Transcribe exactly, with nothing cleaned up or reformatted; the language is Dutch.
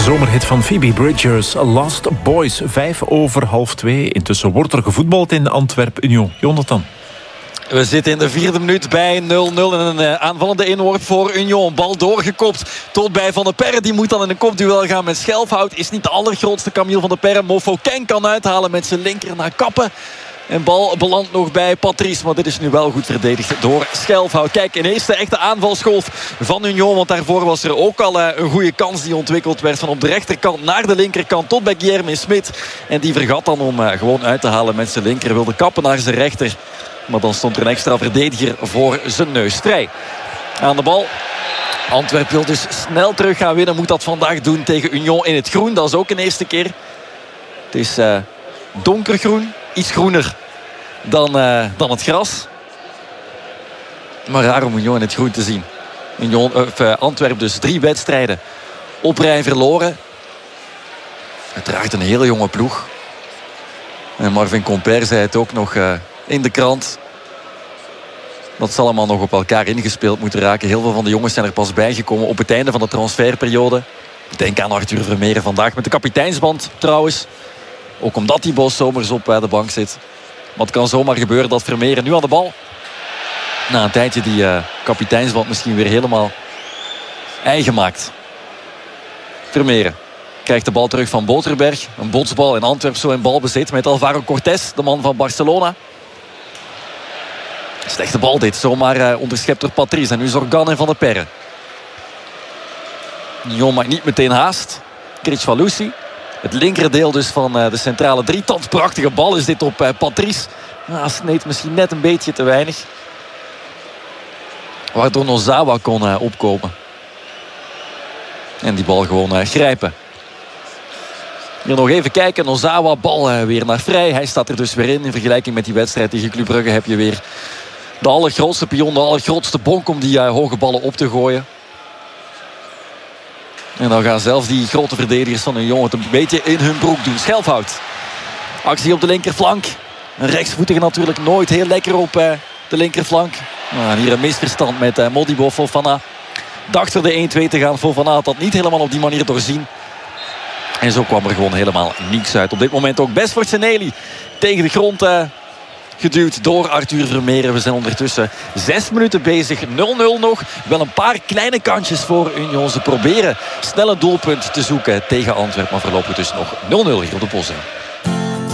zomerhit van Phoebe Bridgers, Lost Boys, vijf over half twee. Intussen wordt er gevoetbald in Antwerp-Union. Jonathan. We zitten in de vierde minuut bij nul nul. En een uh, aanvallende inworp voor Union. Bal doorgekopt tot bij Van der Perre. Die moet dan in een kopduel gaan met Schelfhout. Is niet de allergrootste Camille Van der Perre. Mofo Ken kan uithalen met zijn linker naar Kappen. En bal belandt nog bij Patrice. Maar dit is nu wel goed verdedigd door Schelfhout. Kijk, ineens de echte aanvalsgolf van Union. Want daarvoor was er ook al uh, een goede kans die ontwikkeld werd. Van op de rechterkant naar de linkerkant tot bij Guilherme Smit. En die vergat dan om uh, gewoon uit te halen met zijn linker. Wilde Kappen naar zijn rechter. Maar dan stond er een extra verdediger voor zijn neus. Vrij aan de bal. Antwerp wil dus snel terug gaan winnen. Moet dat vandaag doen tegen Union in het groen. Dat is ook een eerste keer. Het is uh, donkergroen. Iets groener dan, uh, dan het gras. Maar raar om Union in het groen te zien. Union, of, uh, Antwerp dus drie wedstrijden op rij verloren. Uiteraard een hele jonge ploeg. En Marvin Compère zei het ook nog uh, in de krant. Dat zal allemaal nog op elkaar ingespeeld moeten raken. Heel veel van de jongens zijn er pas bijgekomen op het einde van de transferperiode. Denk aan Arthur Vermeeren vandaag met de kapiteinsband trouwens. Ook omdat die Bos zomers op de bank zit. Maar het kan zomaar gebeuren dat Vermeeren nu aan de bal. Na een tijdje die uh, kapiteinsband misschien weer helemaal eigen maakt. Vermeeren krijgt de bal terug van Boterberg. Een botsbal in Antwerp zo in balbezit met Alvaro Cortés, de man van Barcelona. Slechte bal dit, zomaar uh, onderschept door Patrice. En nu Zorgan en Van der Perre. Union maakt niet meteen haast. Kricvalusi. Het linkerdeel dus van uh, de centrale drietand. Prachtige bal is dit op uh, Patrice. Nou, sneed misschien net een beetje te weinig. Waardoor Nozawa kon uh, opkomen. En die bal gewoon uh, grijpen. Hier nog even kijken. Nozawa, bal uh, weer naar Vrij. Hij staat er dus weer in. In vergelijking met die wedstrijd tegen Club Brugge heb je weer de allergrootste pion, de allergrootste bonk om die uh, hoge ballen op te gooien. En dan gaan zelfs die grote verdedigers van Union het een beetje in hun broek doen. Schelfhout. Actie op de linkerflank. Een rechtsvoetige natuurlijk nooit heel lekker op uh, de linkerflank. Nou, hier een misverstand met uh, Modibo. Fofana dacht er de één twee te gaan. Fofana had dat niet helemaal op die manier doorzien. En zo kwam er gewoon helemaal niks uit. Op dit moment ook best voor Seneli tegen de grond uh, geduwd door Arthur Vermeeren. We zijn ondertussen zes minuten bezig. nul nul nog. Wel een paar kleine kansjes voor Union. Ze proberen snel een doelpunt te zoeken tegen Antwerpen. Maar voorlopig dus nog nul nul hier op de Bosuil.